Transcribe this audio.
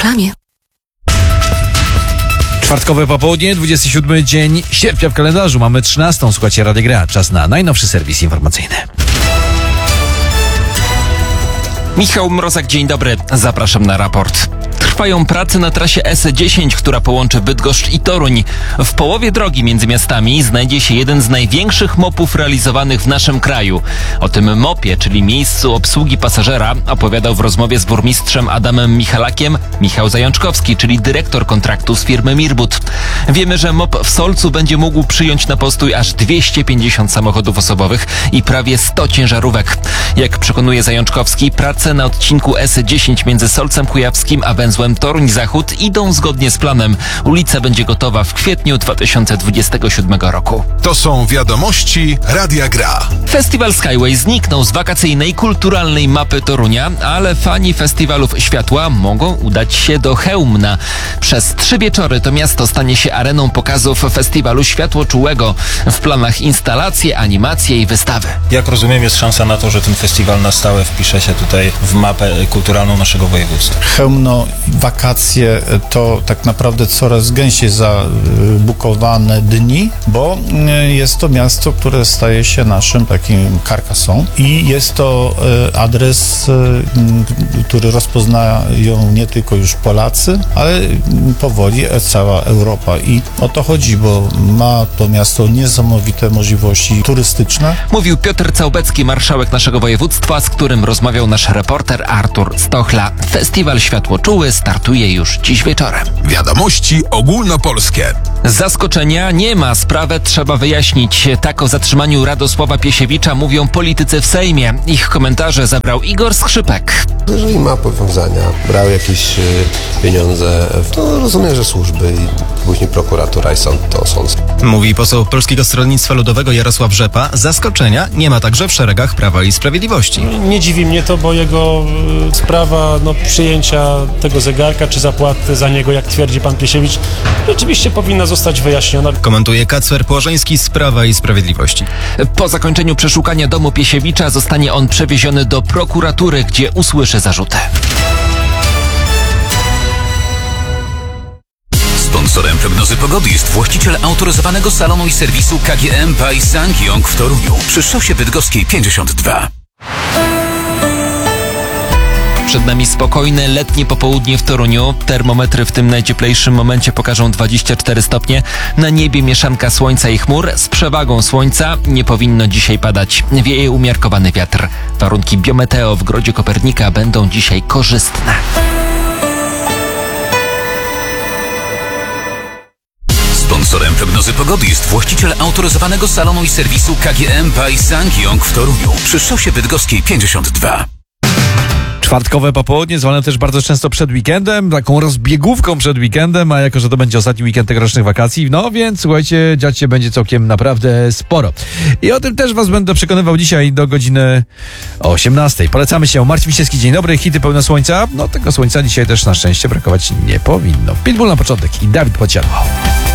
reklamie. Czwartkowe popołudnie, 27 dzień sierpnia w kalendarzu. Mamy 13. Słuchajcie Radia Gra. Czas na najnowszy serwis informacyjny. Michał Mrozek, dzień dobry. Zapraszam na raport. Trwają prace na trasie S10, która połączy Bydgoszcz i Toruń. W połowie drogi między miastami znajdzie się jeden z największych mopów realizowanych w naszym kraju. O tym mopie, czyli miejscu obsługi pasażera, opowiadał w rozmowie z burmistrzem Adamem Michalakiem Michał Zajączkowski, czyli dyrektor kontraktu z firmy Mirbut. Wiemy, że mop w Solcu będzie mógł przyjąć na postój aż 250 samochodów osobowych i prawie 100 ciężarówek. Jak przekonuje Zajączkowski, prace na odcinku S10 między Solcem Kujawskim a węzłem Toruń Zachód idą zgodnie z planem. Ulica będzie gotowa w kwietniu 2027 roku. To są wiadomości Radia Gra. Festiwal Skyway zniknął z wakacyjnej, kulturalnej mapy Torunia, ale fani festiwalów światła mogą udać się do Chełmna. Przez 3 wieczory to miasto stanie się areną pokazów festiwalu światłoczułego. W planach instalacje, animacje i wystawy. Jak rozumiem, jest szansa na to, że ten festiwal na stałe wpisze się tutaj w mapę kulturalną naszego województwa. Chełmno, wakacje to tak naprawdę coraz gęściej zabukowane dni, bo jest to miasto, które staje się naszym takim Carcassonne i jest to adres, który rozpoznają nie tylko już Polacy, ale powoli cała Europa i o to chodzi, bo ma to miasto niesamowite możliwości turystyczne. Mówił Piotr Całbecki, marszałek naszego województwa, z którym rozmawiał nasz reporter Artur Stochla. Festiwal światłoczuły startuje już dziś wieczorem. Wiadomości ogólnopolskie. Zaskoczenia nie ma, sprawę trzeba wyjaśnić. Tak o zatrzymaniu Radosława Piesiewicza mówią politycy w Sejmie. Ich komentarze zabrał Igor Skrzypek. Jeżeli ma powiązania, brał jakieś pieniądze, to rozumiem, że służby i później prokuratura i sąd to sąd. Mówi poseł Polskiego Stronnictwa Ludowego Jarosław Rzepa. Zaskoczenia nie ma także w szeregach Prawa i Sprawiedliwości. Nie dziwi mnie to, bo jego sprawa przyjęcia tego zegarka czy zapłaty za niego, jak twierdzi pan Piesiewicz, rzeczywiście powinna zostać wyjaśniona. Komentuje Kacper Płożeński z Prawa i Sprawiedliwości. Po zakończeniu przeszukania domu Piesiewicza zostanie on przewieziony do prokuratury, gdzie usłyszy zarzuty. Sponsorem prognozy pogody jest właściciel autoryzowanego salonu i serwisu KGM by Sangyong w Toruniu przy szosie bydgoskiej 52. Przed nami spokojne letnie popołudnie w Toruniu. Termometry w tym najcieplejszym momencie pokażą 24 stopnie. Na niebie mieszanka słońca i chmur. Z przewagą słońca nie powinno dzisiaj padać. Wieje umiarkowany wiatr. Warunki biometeo w Grodzie Kopernika będą dzisiaj korzystne. Sponsorem prognozy pogody jest właściciel autoryzowanego salonu i serwisu KGM by Sangyong w Toruniu przy szosie bydgoskiej 52. Czwartkowe popołudnie, zwane też bardzo często przed weekendem, taką rozbiegówką przed weekendem, a jako, że to będzie ostatni weekend tegorocznych wakacji, no więc słuchajcie, dziać się będzie całkiem naprawdę sporo. I o tym też was będę przekonywał dzisiaj do godziny 18. Polecamy się. Marcin Misiewski, dzień dobry, hity pełne słońca. No tego słońca dzisiaj też na szczęście brakować nie powinno. Pitbull na początek i Dawid Podsiadło.